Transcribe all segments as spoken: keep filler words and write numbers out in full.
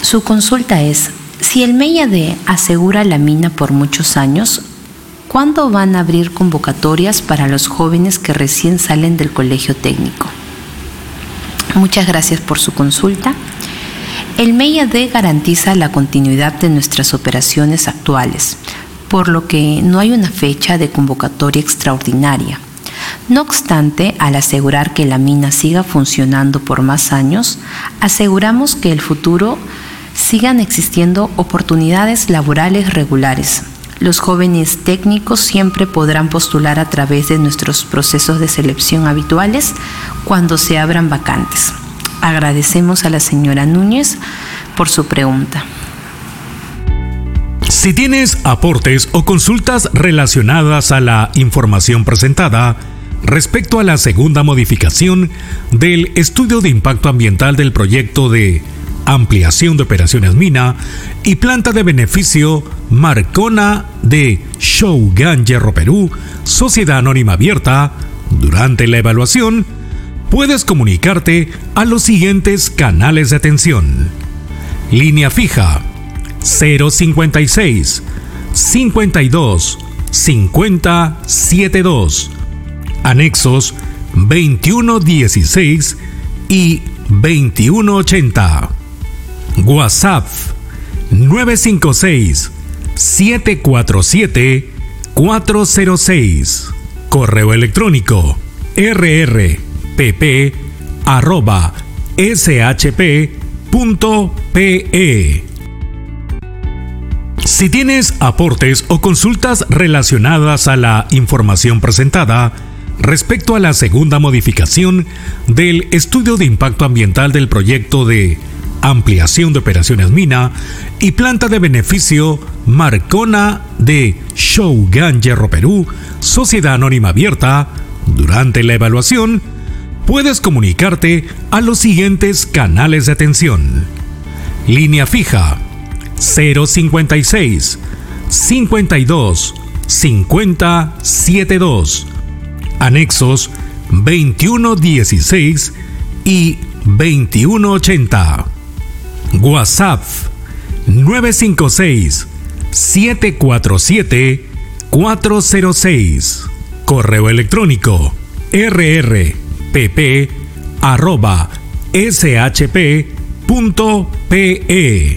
Su consulta es: si el MEIADE asegura la mina por muchos años, ¿cuándo van a abrir convocatorias para los jóvenes que recién salen del colegio técnico? Muchas gracias por su consulta. El MEIADE garantiza la continuidad de nuestras operaciones actuales, por lo que no hay una fecha de convocatoria extraordinaria. No obstante, al asegurar que la mina siga funcionando por más años, aseguramos que en el futuro sigan existiendo oportunidades laborales regulares. Los jóvenes técnicos siempre podrán postular a través de nuestros procesos de selección habituales cuando se abran vacantes. Agradecemos a la señora Núñez por su pregunta. Si tienes aportes o consultas relacionadas a la información presentada respecto a la segunda modificación del estudio de impacto ambiental del proyecto de ampliación de operaciones mina y planta de beneficio Marcona de Shougan Hierro Perú, Sociedad Anónima Abierta, durante la evaluación, puedes comunicarte a los siguientes canales de atención. Línea fija cero cincuenta y seis, cincuenta y dos, cincuenta, setenta y dos. Anexos veintiuno dieciséis y veintiuno ochenta. WhatsApp nueve cinco seis, siete cuatro siete, cuatro cero seis. Correo electrónico r r p p arroba s h p punto p e. Si tienes aportes o consultas relacionadas a la información presentada respecto a la segunda modificación del estudio de impacto ambiental del proyecto de ampliación de operaciones mina y planta de beneficio Marcona de Shougan Hierro Perú, Sociedad Anónima Abierta, durante la evaluación, puedes comunicarte a los siguientes canales de atención. Línea fija cero cincuenta y seis, cincuenta y dos, cincuenta, setenta y dos. Anexos veintiuno dieciséis y veintiuno ochenta. WhatsApp nueve cinco seis, siete cuatro siete, cuatro cero seis. Correo electrónico r r p p arroba s h p punto p e.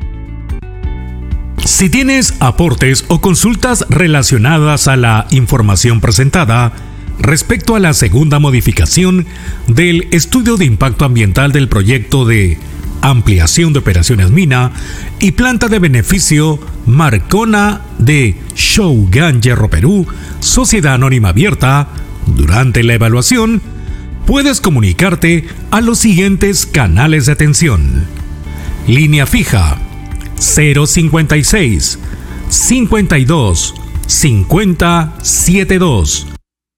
Si tienes aportes o consultas relacionadas a la información presentada respecto a la segunda modificación del estudio de impacto ambiental del proyecto de ampliación de operaciones mina y planta de beneficio Marcona de Shougan Hierro Perú, Sociedad Anónima Abierta, durante la evaluación, puedes comunicarte a los siguientes canales de atención. Línea fija cero cincuenta y seis, cincuenta y dos, cincuenta, setenta y dos.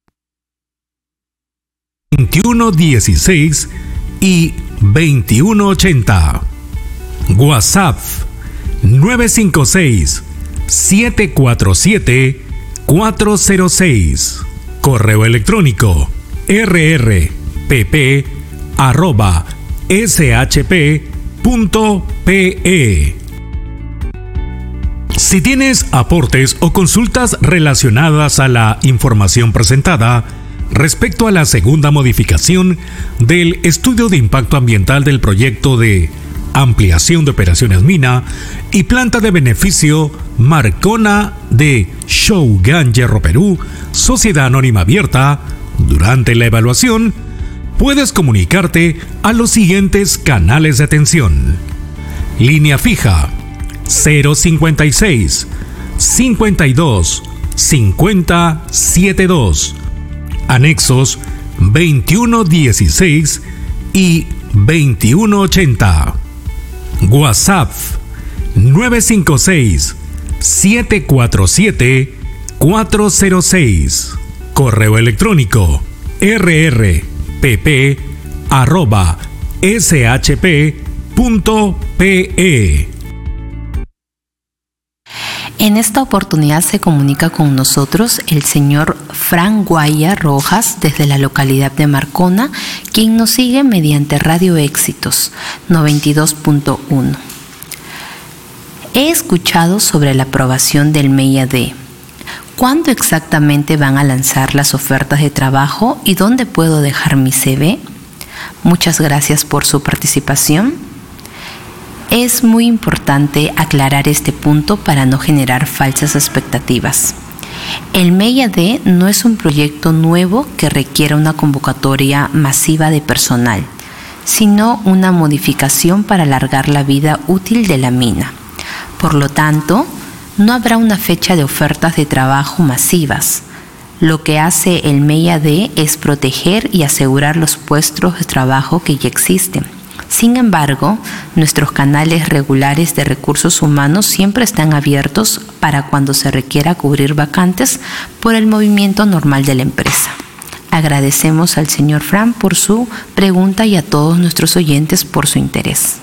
veintiuno dieciséis y veintiuno ochenta. WhatsApp nueve cinco seis, siete cuatro siete, cuatro cero seis. Correo electrónico r r p p arroba s h p punto p e. Si tienes aportes o consultas relacionadas a la información presentada respecto a la segunda modificación del estudio de impacto ambiental del proyecto de ampliación de operaciones mina y planta de beneficio Marcona de Shougan Hierro Perú, Sociedad Anónima Abierta, durante la evaluación, puedes comunicarte a los siguientes canales de atención. Línea fija cero cincuenta y seis, cincuenta y dos, cincuenta, setenta y dos. Anexos veintiuno dieciséis y veintiuno ochenta. WhatsApp nueve cinco seis, siete cuatro siete, cuatro cero seis. Correo electrónico r r p p arroba s h p punto p e. En esta oportunidad se comunica con nosotros el señor Fran Guaya Rojas desde la localidad de Marcona, quien nos sigue mediante Radio Éxitos noventa y dos punto uno. He escuchado sobre la aprobación del M E I A D. ¿Cuándo exactamente van a lanzar las ofertas de trabajo y dónde puedo dejar mi C V? Muchas gracias por su participación. Es muy importante aclarar este punto para no generar falsas expectativas. El M E I A D no es un proyecto nuevo que requiera una convocatoria masiva de personal, sino una modificación para alargar la vida útil de la mina. Por lo tanto, no habrá una fecha de ofertas de trabajo masivas. Lo que hace el M E I A D es proteger y asegurar los puestos de trabajo que ya existen. Sin embargo, nuestros canales regulares de recursos humanos siempre están abiertos para cuando se requiera cubrir vacantes por el movimiento normal de la empresa. Agradecemos al señor Fran por su pregunta y a todos nuestros oyentes por su interés.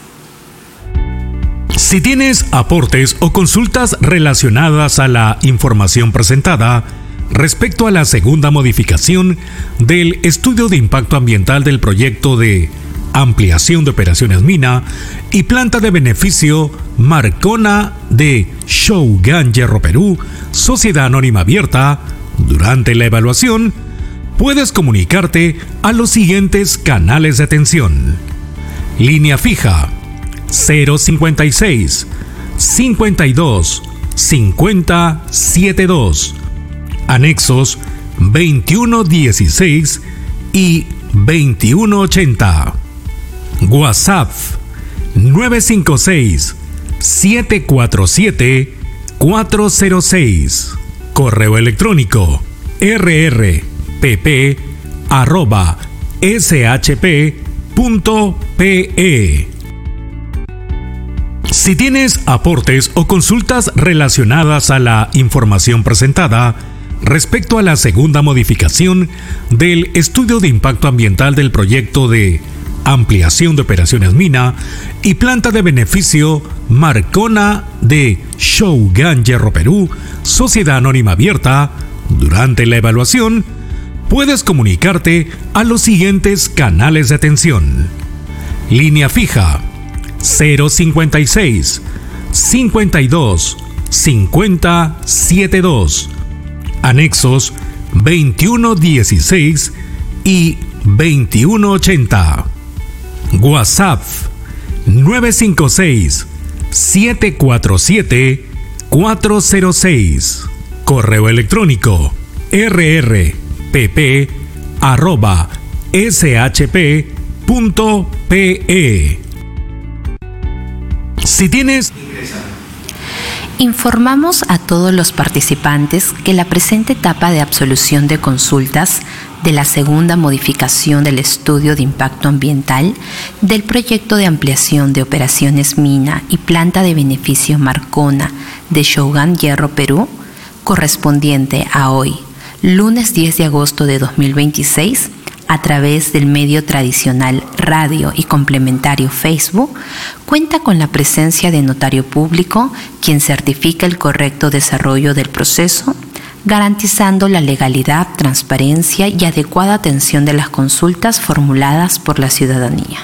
Si tienes aportes o consultas relacionadas a la información presentada respecto a la segunda modificación del estudio de impacto ambiental del proyecto de ampliación de operaciones mina y planta de beneficio Marcona de Shougan Hierro Perú, Sociedad Anónima Abierta, durante la evaluación, puedes comunicarte a los siguientes canales de atención. Línea fija cero cincuenta y seis, cincuenta y dos, cincuenta, setenta y dos. Anexos veintiuno dieciséis y veintiuno ochenta. WhatsApp nueve cinco seis, siete cuatro siete, cuatro cero seis. Correo electrónico r r p p arroba s h p punto p e. Si tienes aportes o consultas relacionadas a la información presentada respecto a la segunda modificación del estudio de impacto ambiental del proyecto de ampliación de operaciones mina y planta de beneficio Marcona de Shougan Hierro Perú, Sociedad Anónima Abierta, durante la evaluación, puedes comunicarte a los siguientes canales de atención. Línea fija cero cincuenta y seis, cincuenta y dos, cincuenta, setenta y dos. Anexos veintiuno dieciséis y veintiuno ochenta. WhatsApp nueve cinco seis, siete cuatro siete, cuatro cero seis. Correo electrónico r r p p arroba s h p punto p e. Si tienes... Informamos a todos los participantes que la presente etapa de absolución de consultas de la segunda modificación del estudio de impacto ambiental del proyecto de ampliación de operaciones mina y planta de beneficio Marcona de Shougan Hierro Perú, correspondiente a hoy, lunes diez de agosto de dos mil veintiséis, a través del medio tradicional radio y complementario Facebook, cuenta con la presencia de notario público, quien certifica el correcto desarrollo del proceso, garantizando la legalidad, transparencia y adecuada atención de las consultas formuladas por la ciudadanía.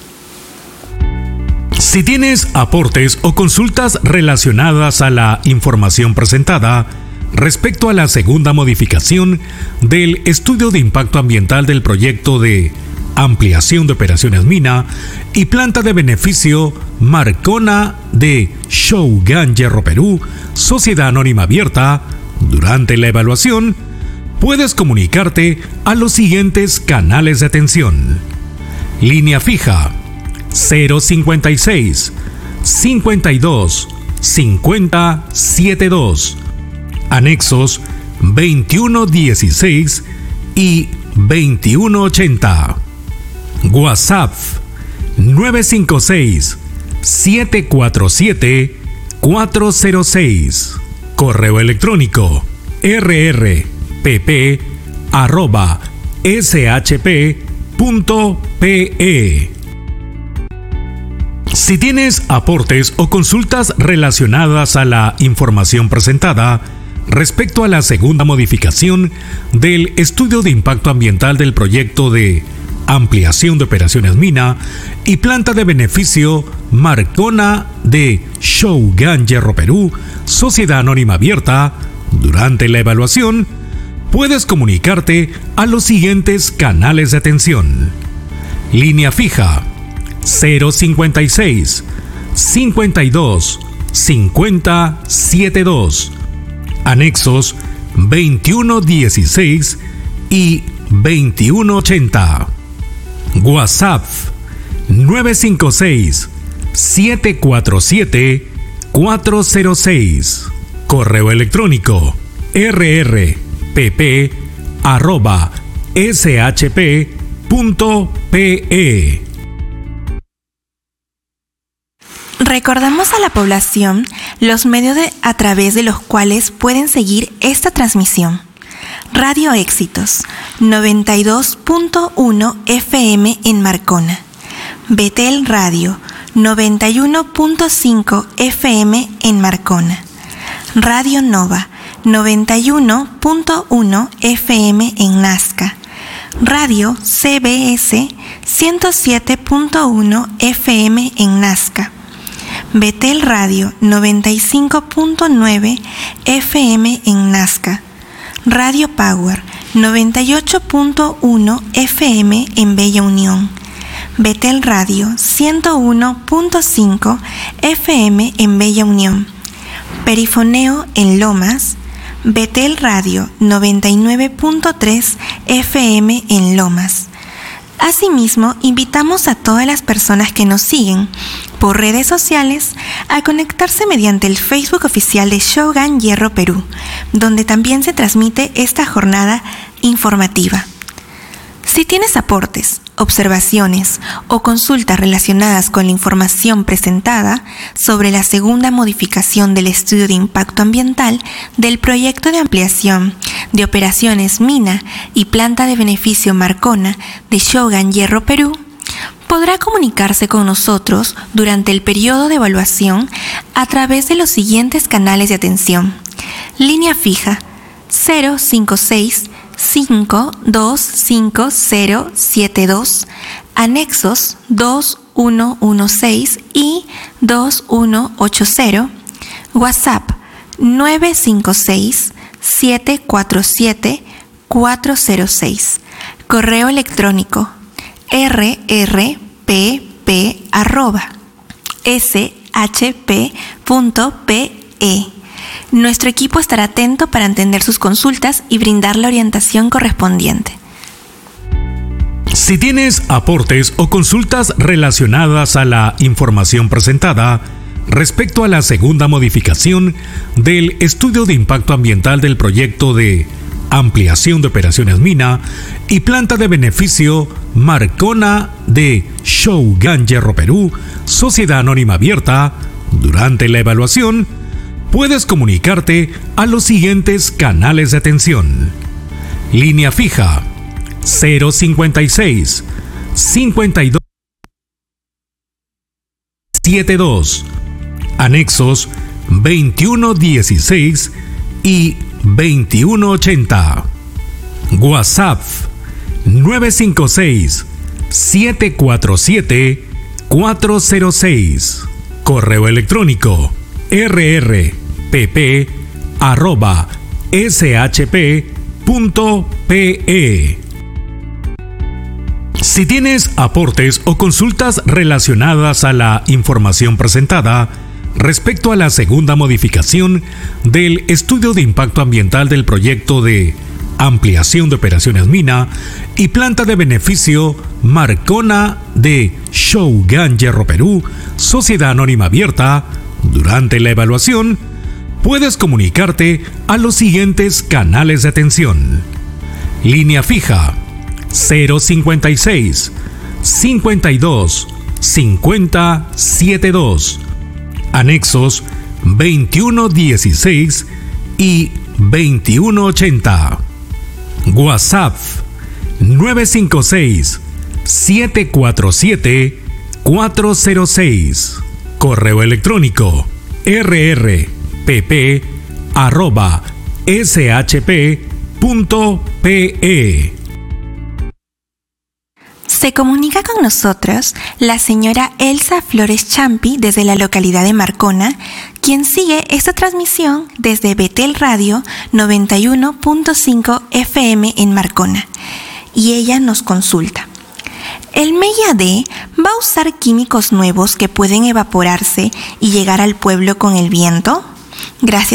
Si tienes aportes o consultas relacionadas a la información presentada respecto a la segunda modificación del estudio de impacto ambiental del proyecto de ampliación de operaciones mina y planta de beneficio Marcona de Shougan Hierro Perú, Sociedad Anónima Abierta, durante la evaluación, puedes comunicarte a los siguientes canales de atención. Línea fija cero cincuenta y seis, cincuenta y dos, cincuenta, setenta y dos. Anexos veintiuno dieciséis y veintiuno ochenta. WhatsApp nueve cinco seis, siete cuatro siete, cuatro cero seis. Correo electrónico r r p p arroba s h p punto p e. Si tienes aportes o consultas relacionadas a la información presentada respecto a la segunda modificación del estudio de impacto ambiental del proyecto de Ampliación de Operaciones Mina y Planta de Beneficio Marcona de Shogun Hierro Perú, Sociedad Anónima Abierta. Durante la evaluación, puedes comunicarte a los siguientes canales de atención. Línea fija cero cincuenta y seis, cincuenta y dos, cincuenta, setenta y dos. Anexos veintiuno dieciséis y veintiuno ochenta. WhatsApp nueve cinco seis, siete cuatro siete, cuatro cero seis. Correo electrónico r r p p arroba s h p punto p e. Recordamos a la población los medios de, a través de los cuales pueden seguir esta transmisión. Radio Éxitos noventa y dos punto uno F M en Marcona. Betel Radio noventa y uno punto cinco F M en Marcona. Radio Nova noventa y uno punto uno F M en Nazca. Radio C B S ciento siete punto uno F M en Nazca. Betel Radio noventa y cinco punto nueve F M en Nazca. Radio Power noventa y ocho punto uno F M en Bella Unión. Betel Radio ciento uno punto cinco F M en Bella Unión. Perifoneo en Lomas. Betel Radio noventa y nueve punto tres F M en Lomas. Asimismo, invitamos a todas las personas que nos siguen por redes sociales a conectarse mediante el Facebook oficial de Shogun Hierro Perú, donde también se transmite esta jornada informativa. Si tienes aportes, observaciones o consultas relacionadas con la información presentada sobre la segunda modificación del estudio de impacto ambiental del proyecto de ampliación de operaciones Mina y Planta de Beneficio Marcona de Shogun Hierro Perú, podrá comunicarse con nosotros durante el periodo de evaluación a través de los siguientes canales de atención. Línea fija cero cinco seis, cinco dos cinco cero siete dos, anexos dos uno uno seis y dos uno ocho cero, WhatsApp nueve cinco seis, siete cuatro siete, cuatro cero seis, correo electrónico r r p p arroba s h p punto p e. Nuestro equipo estará atento para atender sus consultas y brindar la orientación correspondiente. Si tienes aportes o consultas relacionadas a la información presentada respecto a la segunda modificación del estudio de impacto ambiental del proyecto de ampliación de operaciones Mina y Planta de Beneficio Marcona de Shogun Hierro Perú, Sociedad Anónima Abierta, durante la evaluación, puedes comunicarte a los siguientes canales de atención. Línea fija cero cincuenta y seis, cincuenta y dos, setenta y dos, anexos veintiuno dieciséis y veintiuno ochenta. WhatsApp nueve cinco seis, siete cuatro siete, cuatro cero seis. Correo electrónico r r p p arroba s h p punto p e. Si tienes aportes o consultas relacionadas a la información presentada respecto a la segunda modificación del estudio de impacto ambiental del proyecto de ampliación de operaciones Mina y Planta de Beneficio Marcona de Shogun Hierro Perú, Sociedad Anónima Abierta, durante la evaluación, puedes comunicarte a los siguientes canales de atención. Línea fija cero cincuenta y seis, cincuenta y dos, cincuenta, setenta y dos, anexos veintiuno dieciséis y veintiuno ochenta. WhatsApp nueve cinco seis, siete cuatro siete, cuatro cero seis. Correo electrónico r r p p arroba s h p punto p e. Se comunica con nosotros la señora Elsa Flores Champi desde la localidad de Marcona, quien sigue esta transmisión desde Betel Radio noventa y uno punto cinco F M en Marcona, y ella nos consulta. ¿El Mella D va a usar químicos nuevos que pueden evaporarse y llegar al pueblo con el viento? Gracias.